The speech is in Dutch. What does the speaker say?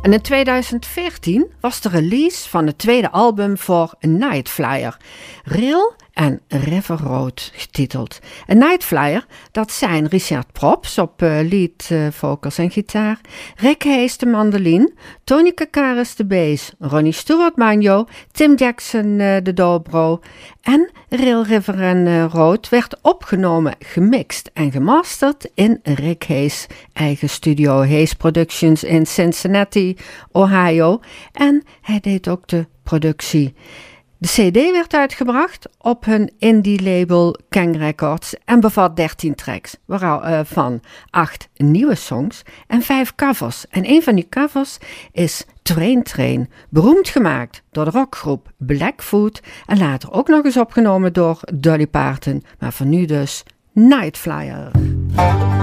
En in 2014 was de release van het tweede album voor A Night Flyer, Rail en River Road getiteld. A Night Flyer, dat zijn Richard Props op lead vocals en gitaar, Rick Hayes de mandoline, Tony Kakaris de bass, Ronnie Stewart banjo, Tim Jackson de dobro en Rail, River en Road werd opgenomen, gemixt en gemasterd in Rick Hayes' eigen studio Hayes Productions in Cincinnati, Ohio, en hij deed ook de productie. De CD werd uitgebracht op hun indie-label Kang Records en bevat 13 tracks, waarvan 8 nieuwe songs en 5 covers. En een van die covers is Train, beroemd gemaakt door de rockgroep Blackfoot en later ook nog eens opgenomen door Dolly Parton, maar voor nu dus Night Flyer.